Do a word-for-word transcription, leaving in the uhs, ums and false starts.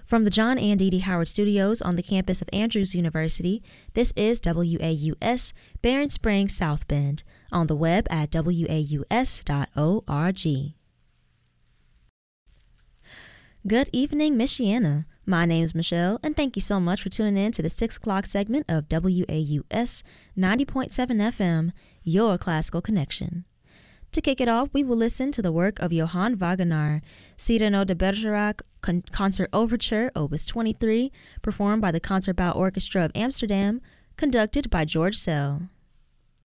From the John and Dee Dee Howard Studios on the campus of Andrews University, this is W A U S Barron Springs South Bend, on the web at W A U S dot org. Good evening, Michiana. My name's Michelle, and thank you so much for tuning in to the six o'clock segment of W A U S ninety point seven F M, Your Classical Connection. To kick it off, we will listen to the work of Johann Wagner, Cyrano de Bergerac Con- Concert Overture, Opus twenty-three, performed by the Concertbouw Orchestra of Amsterdam, conducted by George Szell.